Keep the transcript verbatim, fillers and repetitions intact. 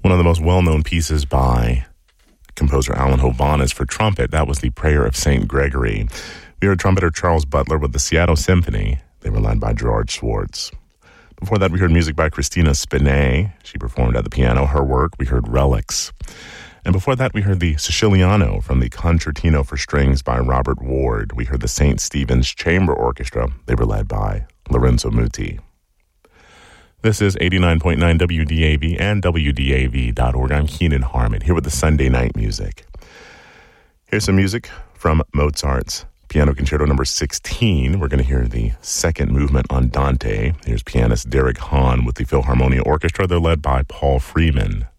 One of the most well-known pieces by composer Alan Hovhaness for trumpet, that was the Prayer of Saint Gregory. We heard trumpeter Charles Butler with the Seattle Symphony. They were led by Gerard Schwartz. Before that, we heard music by Christina Spinay. She performed at the piano. Her work, we heard Relics. And before that, we heard the Siciliano from the Concertino for Strings by Robert Ward. We heard the Saint Stephen's Chamber Orchestra. They were led by Lorenzo Muti. This is eighty-nine point nine W D A V and W D A V dot org. I'm Keenan Harmon, here with the Sunday night music. Here's some music from Mozart's Piano Concerto number sixteen. We're going to hear the second movement on Dante. Here's pianist Derek Hahn with the Philharmonia Orchestra. They're led by Paul Freeman.